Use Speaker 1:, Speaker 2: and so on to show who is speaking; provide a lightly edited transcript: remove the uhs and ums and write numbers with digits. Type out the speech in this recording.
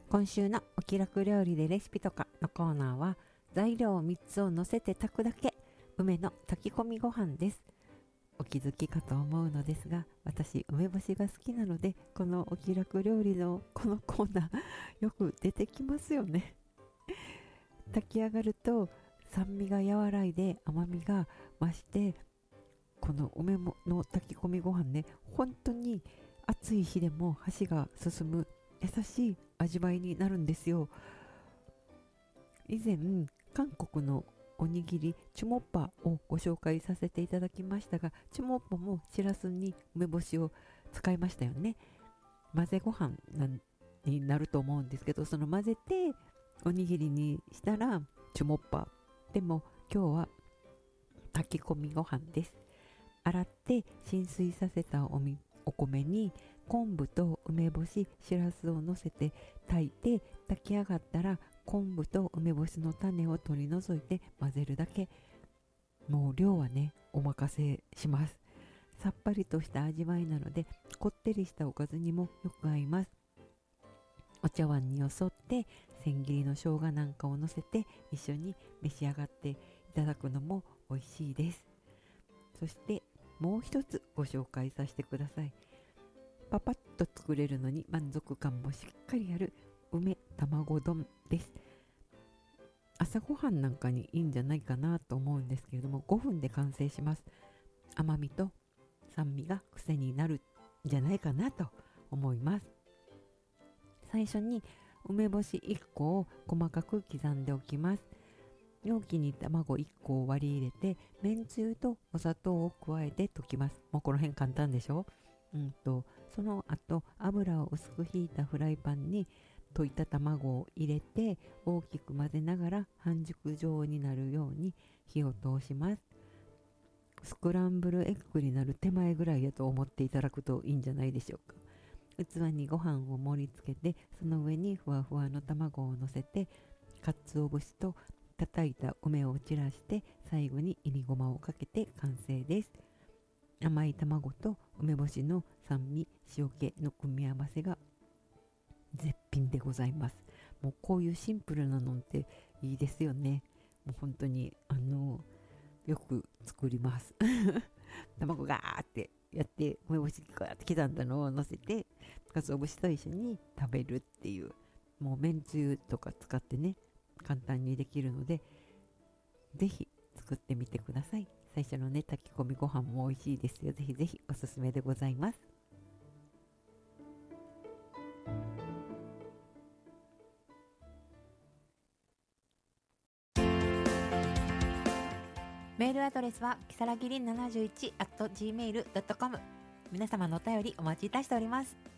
Speaker 1: 今週のお気楽料理でレシピとかのコーナーは、材料3つを乗せて炊くだけ、梅の炊き込みご飯です。お気づきかと思うのですが、私梅干しが好きなので、このお気楽料理のこのコーナーよく出てきますよね。炊き上がると酸味が和らいで甘みが増して、この梅の炊き込みご飯ね、本当に暑い日でも箸が進む優しい味わいになるんですよ。以前韓国のおにぎりチュモッパをご紹介させていただきましたが、チュモッパもしらすに梅干しを使いましたよね。混ぜご飯になると思うんですけど、その混ぜておにぎりにしたらチュモッパ。でも今日は炊き込みご飯です。洗って浸水させたお米に昆布と梅干し、しらすを乗せて炊いて、炊き上がったら昆布と梅干しの種を取り除いて混ぜるだけ。もう量はね、お任せします。さっぱりとした味わいなので、こってりしたおかずにもよく合います。お茶碗によそって千切りの生姜なんかを乗せて一緒に召し上がっていただくのも美味しいです。そしてもう一つご紹介させてください。パパッと作れるのに満足感もしっかりある梅卵丼です。朝ごはんなんかにいいんじゃないかなと思うんですけれども、5分で完成します。甘みと酸味が癖になるんじゃないかなと思います。最初に梅干し1個を細かく刻んでおきます。容器に卵1個を割り入れて、めんつゆとお砂糖を加えて溶きます。もうこの辺簡単でしょ。その後油を薄くひいたフライパンに溶いた卵を入れて大きく混ぜながら半熟状になるように火を通します。スクランブルエッグになる手前ぐらいだと思っていただくといいんじゃないでしょうか。器にご飯を盛り付けて、その上にふわふわの卵を乗せて、鰹節と叩いた梅を散らして、最後にいりごまをかけて完成です。甘い卵と梅干しの酸味、塩気の組み合わせが絶品でございます。もうこういうシンプルなのっていいですよね。もう本当によく作ります。卵ガーってやって梅干しガーって刻んだのを乗せて鰹節と一緒に食べるっていう、もうめんつゆとか使ってね、簡単にできるので、ぜひ作ってみてください。最初のね、炊き込みご飯も美味しいですよ。ぜひぜひおすすめでございます。メールアドレスはきさらぎり71@gmail.com。皆様のお便りお待ちいたしております。